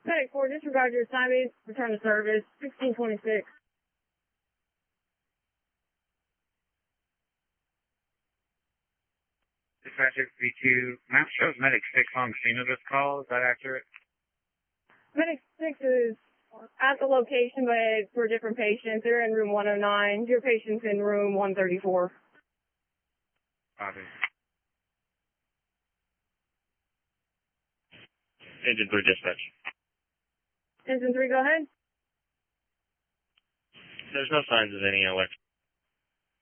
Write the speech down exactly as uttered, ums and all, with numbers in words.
Medic four, disregard your assignment, return to service, sixteen twenty-six. Dispatcher V two, map shows Medic six on the scene of this call. Is that accurate? Medic six is at the location, but for different patients. They're in room one oh nine. Your patient's in room one thirty-four. Copy. Engine three dispatch. Engine three, go ahead. There's no signs of any electric